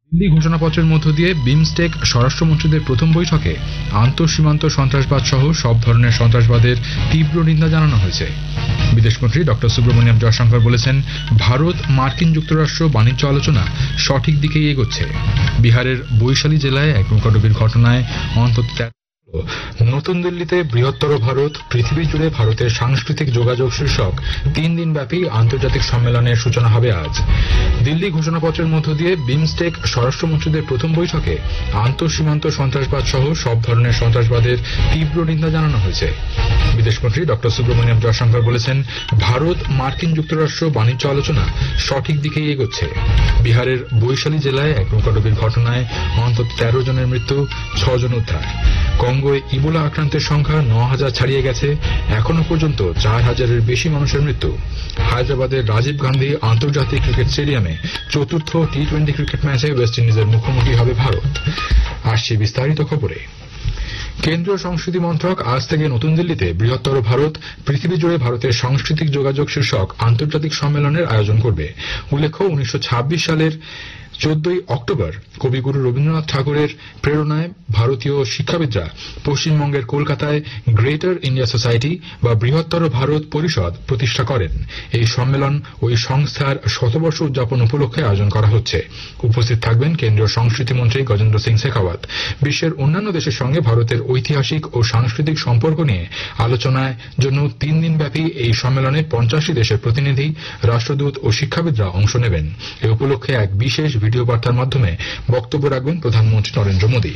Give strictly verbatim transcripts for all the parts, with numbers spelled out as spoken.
দিল্লি ঘোষণাপত্রের মধ্য দিয়ে বিমস্টেক স্বরাষ্ট্রমন্ত্রীদের প্রথম বৈঠকে আন্তঃসীমান্ত সন্ত্রাসবাদ সহ সব ধরনের সন্ত্রাসবাদের তীব্র নিন্দা জানানো হয়েছে। বিদেশমন্ত্রী ডক্টর সুব্রমণিয়াম জয়শঙ্কর বলেছেন, ভারত মার্কিন যুক্তরাষ্ট্র বাণিজ্য আলোচনা সঠিক দিকেই এগোচ্ছে। বিহারের বৈশালী জেলায় এক নৌকাডুবির ঘটনায় অন্তত নতুন দিল্লিতে বৃহত্তর ভারত পৃথিবী জুড়ে ভারতের সাংস্কৃতিক যোগাযোগ শীর্ষক তিন দিন ব্যাপী আন্তর্জাতিক সম্মেলনের সূচনা হবে আজ। দিল্লি ঘোষণাপত্রের মধ্য দিয়ে বিমস্টেক স্বরাষ্ট্রমন্ত্রীদের প্রথম বৈঠকে আন্তঃসীমান্ত সন্ত্রাসবাদ সহ সব ধরনের সন্ত্রাসবাদের তীব্র নিন্দা জানানো হয়েছে। বিদেশমন্ত্রী ডক্টর সুব্রমণিয়াম জয়শঙ্কর বলেছেন, ভারত মার্কিন যুক্তরাষ্ট্র বাণিজ্য আলোচনা সঠিক দিকেই এগোচ্ছে। বিহারের বৈশালী জেলায় এক নৌকাডুবির ঘটনায় অন্তত তেরো জনের মৃত্যু, ছজন উদ্ধার। কঙ্গোয় ইবোলা আক্রান্তের সংখ্যা ন হাজার ছাড়িয়ে গেছে, এখনো পর্যন্ত চার হাজারের বেশি মানুষের মৃত্যু। হায়দ্রাবাদের রাজীব গান্ধী আন্তর্জাতিক ক্রিকেট স্টেডিয়ামে চতুর্থ টি টোয়েন্টি ক্রিকেট ম্যাচে ওয়েস্ট ইন্ডিজের মুখোমুখি হবে ভারত। আসছে বিস্তারিত খবরে। কেন্দ্রীয় সংস্কৃতি মন্ত্রক আজ থেকে নতুন দিল্লিতে বৃহত্তর ভারত পৃথিবী জুড়ে ভারতের সাংস্কৃতিক যোগাযোগ শীর্ষক আন্তর্জাতিক সম্মেলনের আয়োজন করবে। উল্লেখ্য, উনিশশো ছাব্বিশ সালের চোদ্দই অক্টোবর কবিগুরু রবীন্দ্রনাথ ঠাকুরের প্রেরণায় ভারতীয় শিক্ষাবিদরা পশ্চিমবঙ্গের কলকাতায় গ্রেটার ইন্ডিয়া সোসাইটি বা বৃহত্তর ভারত পরিষদ প্রতিষ্ঠা করেন। এই সম্মেলন ওই সংস্থার শতবর্ষ উদযাপন উপলক্ষে আয়োজন করা হচ্ছে। উপস্থিত থাকবেন কেন্দ্রীয় সংস্কৃতি মন্ত্রী গজেন্দ্র সিং শেখাওয়াত। বিশ্বের অন্যান্য দেশের সঙ্গে ভারতের ঐতিহাসিক ও সাংস্কৃতিক সম্পর্ক নিয়ে আলোচনার জন্য তিন দিন ব্যাপী এই সম্মেলনে পঞ্চাশটি দেশের প্রতিনিধি, রাষ্ট্রদূত ও শিক্ষাবিদরা অংশ নেবেন। এ উপলক্ষে এক বিশেষ ভিডিও বার্তার মাধ্যমে বক্তব্য রাখবেন প্রধানমন্ত্রী নরেন্দ্র মোদী।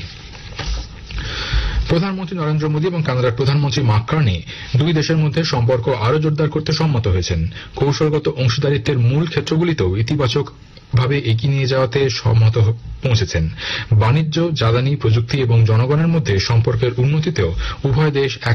প্রধানমন্ত্রী নরেন্দ্র মোদী এবং কানাডার প্রধানমন্ত্রী মার্ক কার্নি দুই দেশের মধ্যে সম্পর্ক আরও জোরদার করতে সম্মত হয়েছেন। কৌশলগত অংশীদারিত্বের মূল ক্ষেত্রগুলিতেও ইতিবাচক ভাবে এগিয়ে নিয়ে যাওয়াতে সম্মত পৌঁছেছেন। বাণিজ্য, জ্বালানি, প্রযুক্তি এবং জনগণের মধ্যে সম্পর্কের উন্নতিতেও উভয় দেশ